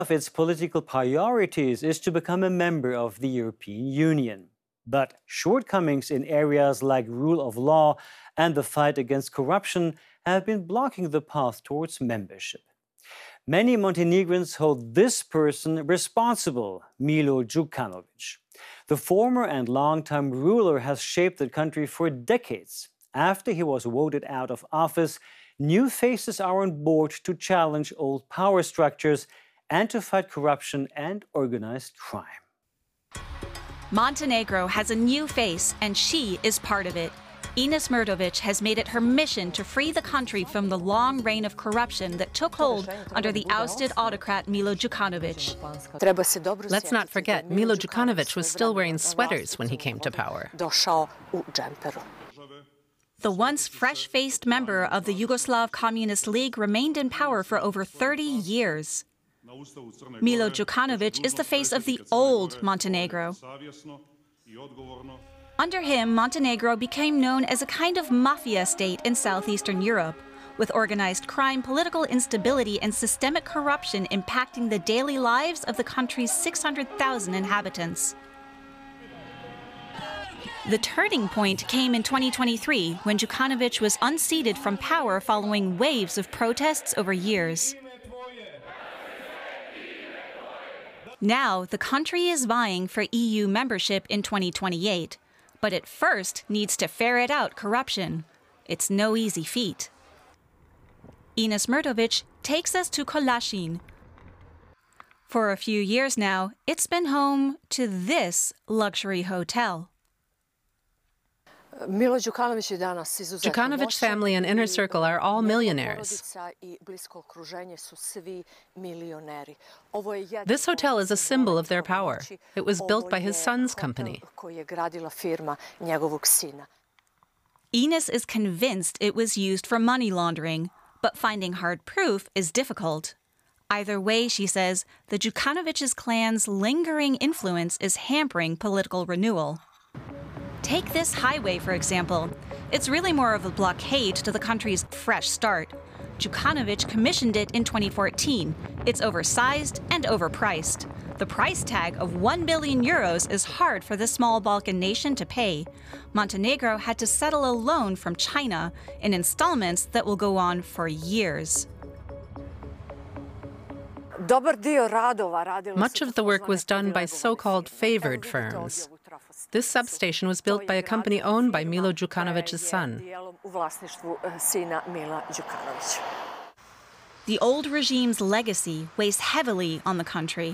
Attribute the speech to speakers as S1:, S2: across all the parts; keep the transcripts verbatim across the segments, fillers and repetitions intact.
S1: of its political priorities is to become a member of the European Union. But shortcomings in areas like rule of law and the fight against corruption have been blocking the path towards membership. Many Montenegrins hold this person responsible, Milo Djukanovic. The former and longtime ruler has shaped the country for decades. After he was voted out of office, new faces are on board to challenge old power structures and to fight corruption and organized crime.
S2: Montenegro has a new face, and she is part of it. Ines Mrdovic has made it her mission to free the country from the long reign of corruption that took hold under the ousted autocrat Milo Djukanovic.
S3: Let's not forget, Milo Djukanovic was still wearing sweaters when he came to power.
S2: The once fresh-faced member of the Yugoslav Communist League remained in power for over thirty years. Milo Djukanovic is the face of the old Montenegro. Under him, Montenegro became known as a kind of mafia state in southeastern Europe, with organized crime, political instability, and systemic corruption impacting the daily lives of the country's six hundred thousand inhabitants. The turning point came in twenty twenty-three, when Djukanovic was unseated from power following waves of protests over years. Now, the country is vying for E U membership in twenty twenty-eight, but it first needs to ferret out corruption. It's no easy feat. Ines Mrdovic takes us to Kolašin. For a few years now, it's been home to this luxury hotel.
S3: Djukanovic's family and inner circle are all millionaires. This hotel is a symbol of their power. It was built by his son's company.
S2: Ines is convinced it was used for money laundering, but finding hard proof is difficult. Either way, she says, the Djukanovic's clan's lingering influence is hampering political renewal. Take this highway, for example. It's really more of a blockade to the country's fresh start. Djukanovic commissioned it in twenty fourteen. It's oversized and overpriced. The price tag of one billion euros is hard for the small Balkan nation to pay. Montenegro had to settle a loan from China in installments that will go on for years.
S3: Much of the work was done by so-called favored firms. This substation was built by a company owned by Milo Djukanovic's son.
S2: The old regime's legacy weighs heavily on the country.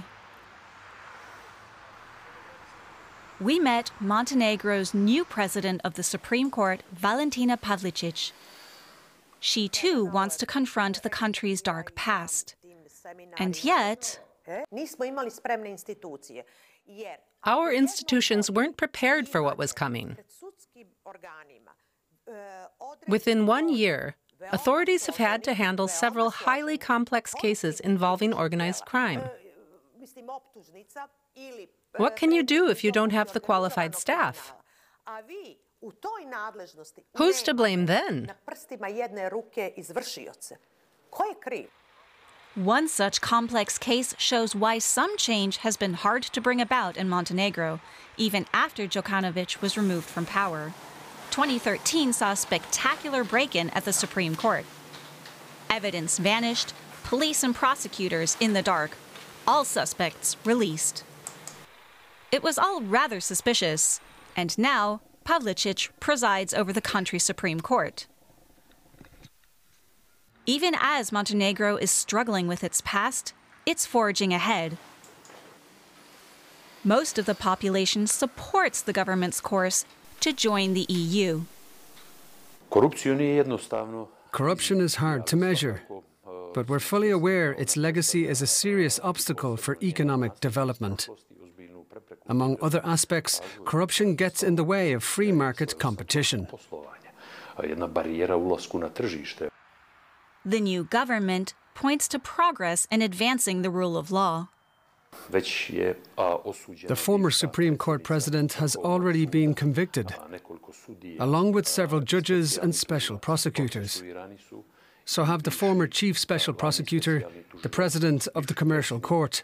S2: We met Montenegro's new president of the Supreme Court, Valentina Pavlicic. She too wants to confront the country's dark past. And yet,
S3: our institutions weren't prepared for what was coming. Within one year, authorities have had to handle several highly complex cases involving organized crime. What can you do if you don't have the qualified staff? Who's to blame then?
S2: One such complex case shows why some change has been hard to bring about in Montenegro, even after Djukanovic was removed from power. twenty thirteen saw a spectacular break-in at the Supreme Court. Evidence vanished, police and prosecutors in the dark, all suspects released. It was all rather suspicious, and now Pavlicic presides over the country's Supreme Court. Even as Montenegro is struggling with its past, it's forging ahead. Most of the population supports the government's course to join the E U.
S4: Corruption is hard to measure, but we're fully aware its legacy is a serious obstacle for economic development. Among other aspects, corruption gets in the way of free market competition.
S2: The new government points to progress in advancing the rule of law.
S4: The former Supreme Court president has already been convicted, along with several judges and special prosecutors. So have the former chief special prosecutor, the president of the Commercial Court.